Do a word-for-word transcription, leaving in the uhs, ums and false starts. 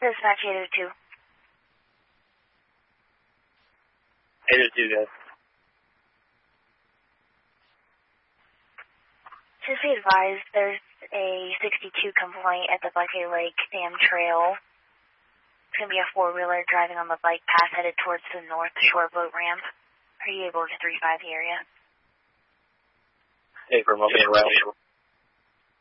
Dispatch eight oh two. eight oh two, guys. Just be advised, there's a sixty-two complaint at the Buckeye Lake Dam Trail. It's going to be a four-wheeler driving on the bike path headed towards the North Shore boat ramp. Are you able to three five the area? Hey, for a moment,